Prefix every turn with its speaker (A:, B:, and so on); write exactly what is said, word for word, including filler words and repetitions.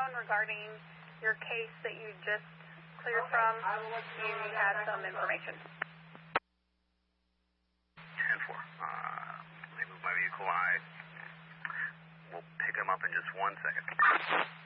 A: phone regarding your case that you just cleared from. You had some information.
B: ten four. Uh, let me move my vehicle. I will pick him up in just one second.